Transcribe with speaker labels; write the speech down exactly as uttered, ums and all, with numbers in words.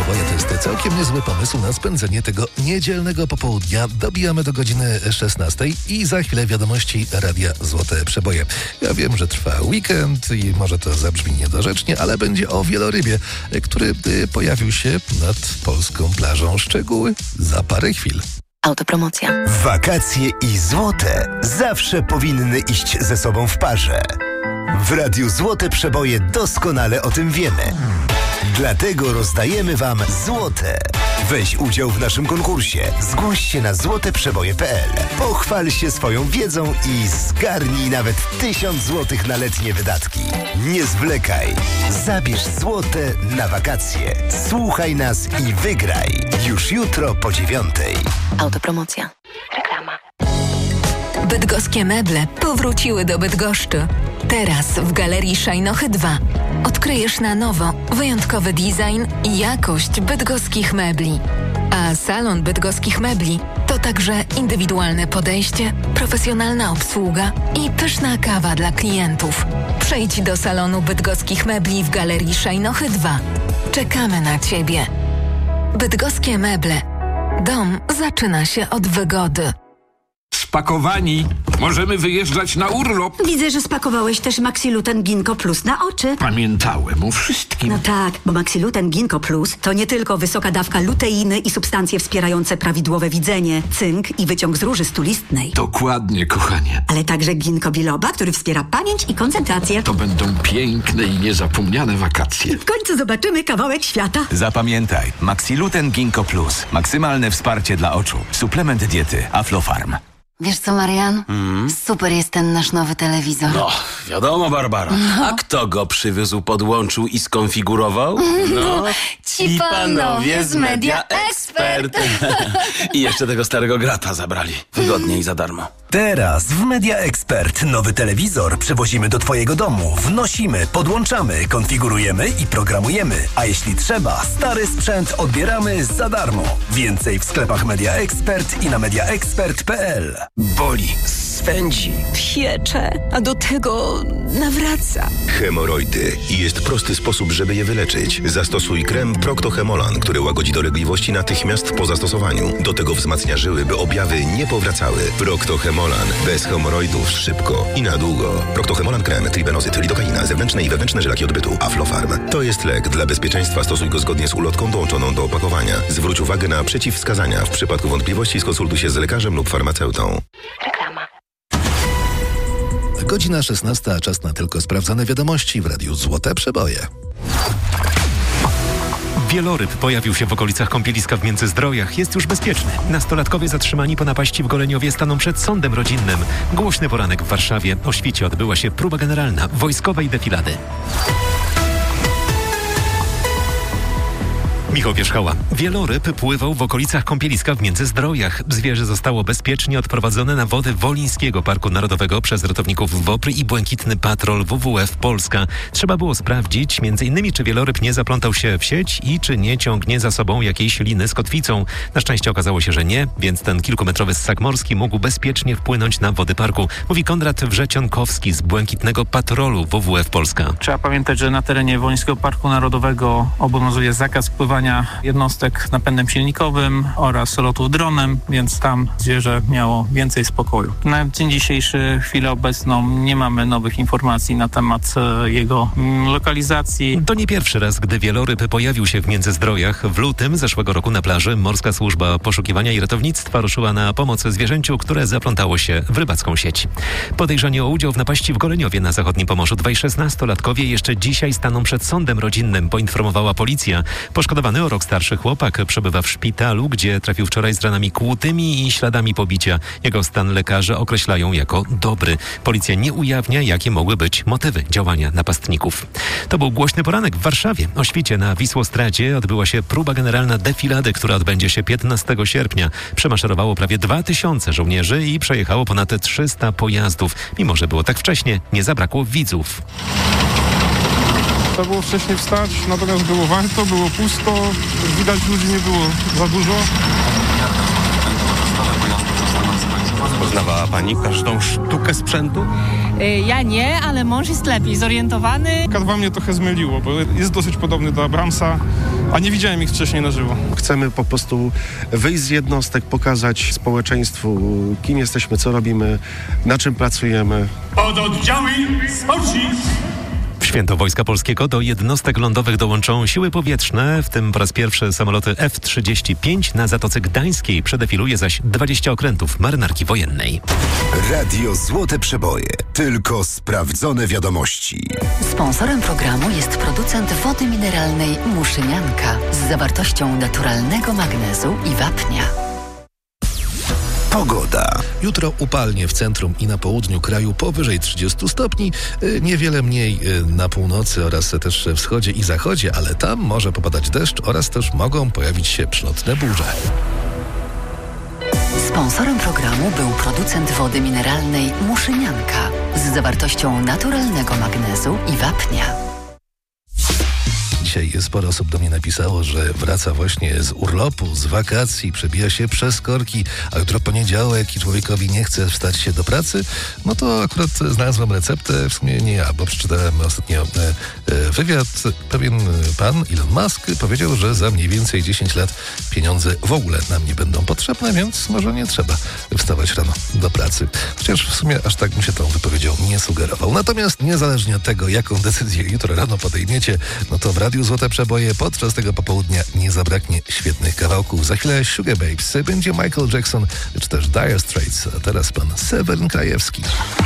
Speaker 1: Przeboje to jest całkiem niezły pomysł na spędzenie tego niedzielnego popołudnia. Dobijamy do godziny szesnastej i za chwilę wiadomości Radia Złote Przeboje. Ja wiem, że trwa weekend i może to zabrzmi niedorzecznie, ale będzie o wielorybie, który pojawił się nad polską plażą. Szczegóły za parę chwil.
Speaker 2: Autopromocja.
Speaker 3: Wakacje i złote zawsze powinny iść ze sobą w parze. W Radiu Złote Przeboje doskonale o tym wiemy. Dlatego rozdajemy Wam złote. Weź udział w naszym konkursie. Zgłoś się na złote przeboje kropka pe el. Pochwal się swoją wiedzą i zgarnij nawet tysiąc złotych na letnie wydatki. Nie zwlekaj. Zabierz złote na wakacje. Słuchaj nas i wygraj. Już jutro po dziewiątej.
Speaker 2: Autopromocja. Reklama.
Speaker 4: Bydgoskie meble powróciły do Bydgoszczy. Teraz w Galerii Szajnochy dwa odkryjesz na nowo wyjątkowy design i jakość bydgoskich mebli. A salon bydgoskich mebli to także indywidualne podejście, profesjonalna obsługa i pyszna kawa dla klientów. Przejdź do salonu bydgoskich mebli w Galerii Szajnochy dwa. Czekamy na Ciebie. Bydgoskie meble. Dom zaczyna się od wygody.
Speaker 5: Spakowani. Możemy wyjeżdżać na urlop.
Speaker 6: Widzę, że spakowałeś też Maxiluten Ginkgo Plus na oczy.
Speaker 5: Pamiętałem o wszystkim.
Speaker 6: No tak, bo Maxiluten Ginkgo Plus to nie tylko wysoka dawka luteiny i substancje wspierające prawidłowe widzenie, cynk i wyciąg z róży stulistnej.
Speaker 5: Dokładnie, kochanie.
Speaker 6: Ale także ginkgo biloba, który wspiera pamięć i koncentrację.
Speaker 5: To będą piękne i niezapomniane wakacje.
Speaker 6: W końcu zobaczymy kawałek świata.
Speaker 7: Zapamiętaj, Maxiluten Ginkgo Plus. Maksymalne wsparcie dla oczu. Suplement diety Aflofarm.
Speaker 2: Wiesz co, Marian? Mm. Super jest ten nasz nowy telewizor.
Speaker 8: No, wiadomo, Barbara. No. A kto go przywiózł, podłączył i skonfigurował? No,
Speaker 2: ci panowie z Media Expert.
Speaker 8: I jeszcze tego starego grata zabrali. Wygodnie i za darmo.
Speaker 3: Teraz w Media Expert nowy telewizor przywozimy do Twojego domu. Wnosimy, podłączamy, konfigurujemy i programujemy. A jeśli trzeba, stary sprzęt odbieramy za darmo. Więcej w sklepach Media Expert i na media expert kropka pe el.
Speaker 8: Boli, swędzi,
Speaker 4: Piecze, a do tego nawraca.
Speaker 9: Hemoroidy. I jest prosty sposób, żeby je wyleczyć. Zastosuj krem Procto-Hemolan, który łagodzi dolegliwości natychmiast po zastosowaniu. Do tego wzmacnia żyły, by objawy nie powracały. Procto-Hemolan. Bez hemoroidów szybko i na długo. Procto-Hemolan krem, tribenozyt, lidokaina, zewnętrzne i wewnętrzne żylaki odbytu. Aflofarm. To jest lek. Dla bezpieczeństwa stosuj go zgodnie z ulotką dołączoną do opakowania. Zwróć uwagę na przeciwwskazania. W przypadku wątpliwości skonsultuj się z lekarzem lub farmaceutą.
Speaker 2: Reklama.
Speaker 1: Godzina szesnasta, a czas na tylko sprawdzone wiadomości w Radiu Złote Przeboje.
Speaker 10: Wieloryb pojawił się w okolicach kąpieliska w Międzyzdrojach. Jest już bezpieczny. Nastolatkowie zatrzymani po napaści w Goleniowie staną przed sądem rodzinnym. Głośny poranek w Warszawie. O świcie odbyła się próba generalna wojskowej defilady. Michał Wierzchała. Wieloryb pływał w okolicach kąpieliska w Międzyzdrojach. Zwierzę zostało bezpiecznie odprowadzone na wody Wolińskiego Parku Narodowego przez ratowników WOPR i Błękitny Patrol W W F Polska. Trzeba było sprawdzić między innymi, czy wieloryb nie zaplątał się w sieć i czy nie ciągnie za sobą jakiejś liny z kotwicą. Na szczęście okazało się, że nie, więc ten kilkumetrowy ssak morski mógł bezpiecznie wpłynąć na wody parku. Mówi Konrad Wrzecionkowski z Błękitnego Patrolu W W F Polska.
Speaker 11: Trzeba pamiętać, że na terenie Wolińskiego Parku Narodowego obowiązuje zakaz pływania jednostek napędem silnikowym oraz lotów dronem, więc tam zwierzę miało więcej spokoju. Na dzień dzisiejszy, chwilę obecną, nie mamy nowych informacji na temat e, jego m, lokalizacji.
Speaker 10: To nie pierwszy raz, gdy wieloryb pojawił się w Międzyzdrojach. W lutym zeszłego roku na plaży Morska Służba Poszukiwania i Ratownictwa ruszyła na pomoc zwierzęciu, które zaplątało się w rybacką sieć. Podejrzani o udział w napaści w Goleniowie na zachodnim Pomorzu dwaj szesnastolatkowie jeszcze dzisiaj staną przed sądem rodzinnym, poinformowała policja. Poszkodowany o rok starszy chłopak przebywa w szpitalu, gdzie trafił wczoraj z ranami kłutymi i śladami pobicia. Jego stan lekarze określają jako dobry. Policja nie ujawnia, jakie mogły być motywy działania napastników. To był głośny poranek w Warszawie. O świcie na Wisłostradzie odbyła się próba generalna defilady, która odbędzie się piętnastego sierpnia. Przemaszerowało prawie dwa tysiące żołnierzy i przejechało ponad trzysta pojazdów. Mimo że było tak wcześnie, nie zabrakło widzów.
Speaker 12: Trzeba było wcześniej wstać, natomiast było warto, było pusto, widać ludzi nie było za dużo.
Speaker 13: Poznawała Pani każdą sztukę sprzętu?
Speaker 14: Ja nie, ale mąż jest lepiej zorientowany.
Speaker 12: K dwa mnie trochę zmyliło, bo jest dosyć podobny do Abramsa. A nie widziałem ich wcześniej na żywo.
Speaker 13: Chcemy po prostu wyjść z jednostek, pokazać społeczeństwu, kim jesteśmy, co robimy, na czym pracujemy.
Speaker 14: Pododdziały spocznij!
Speaker 10: W święto Wojska Polskiego do jednostek lądowych dołączą siły powietrzne, w tym po raz pierwszy samoloty F trzydzieści pięć. Na Zatoce Gdańskiej przedefiluje zaś dwadzieścia okrętów marynarki wojennej.
Speaker 3: Radio Złote Przeboje. Tylko sprawdzone wiadomości.
Speaker 2: Sponsorem programu jest producent wody mineralnej Muszynianka z zawartością naturalnego magnezu i wapnia.
Speaker 3: Pogoda.
Speaker 1: Jutro upalnie w centrum i na południu kraju powyżej trzydziestu stopni, niewiele mniej na północy oraz też wschodzie i zachodzie, ale tam może popadać deszcz oraz też mogą pojawić się przelotne burze.
Speaker 2: Sponsorem programu był producent wody mineralnej Muszynianka z zawartością naturalnego magnezu i wapnia.
Speaker 1: Dzisiaj sporo osób do mnie napisało, że wraca właśnie z urlopu, z wakacji, przebija się przez korki, a jutro poniedziałek i człowiekowi nie chce wstać się do pracy, no to akurat znalazłem receptę, w sumie nie ja, bo przeczytałem ostatnio e, e, wywiad. Pewien pan Elon Musk powiedział, że za mniej więcej dziesięć lat pieniądze w ogóle nam nie będą potrzebne, więc może nie trzeba wstawać rano do pracy. Chociaż w sumie aż tak mi się tą wypowiedzią nie sugerował. Natomiast niezależnie od tego, jaką decyzję jutro rano podejmiecie, no to w Radiu Złote Przeboje podczas tego popołudnia nie zabraknie świetnych kawałków. Za chwilę Sugababes, będzie Michael Jackson czy też Dire Straits, a teraz pan Seweryn Krajewski.